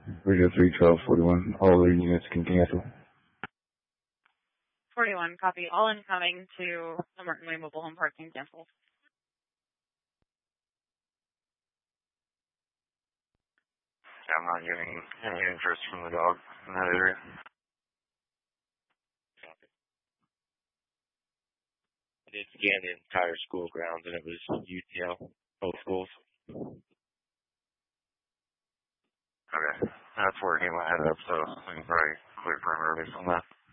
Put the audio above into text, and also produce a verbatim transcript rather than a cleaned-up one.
Radio three twelve forty-one. All other units can cancel. forty-one, copy. All incoming to the Martin Way Mobile Home Park can cancel. I'm not getting any interest from the dog in that area. Copy. I did scan the entire school grounds, and it was U T L, both schools. Okay. That's where he might head up, so we can probably clear perimeter based on that.